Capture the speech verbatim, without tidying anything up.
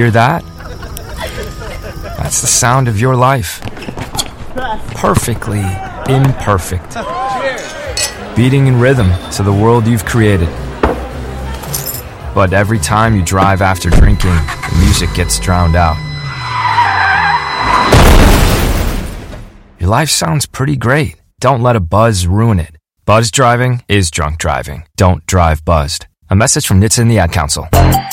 hear that? That's the sound of your life. Perfectly imperfect. Beating in rhythm to the world you've created. But every time you drive after drinking, the music gets drowned out. Your life sounds pretty great. Don't let a buzz ruin it. Buzz driving is drunk driving. Don't drive buzzed. A message from N H T S A and the Ad Council.